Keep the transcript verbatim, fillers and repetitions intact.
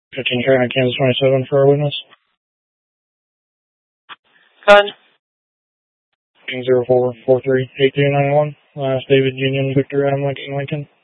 fifteen China, Kansas twenty-seven for our witness. Gun. zero four four three eight two nine one. Last David Union Victor Adam Lincoln Lincoln.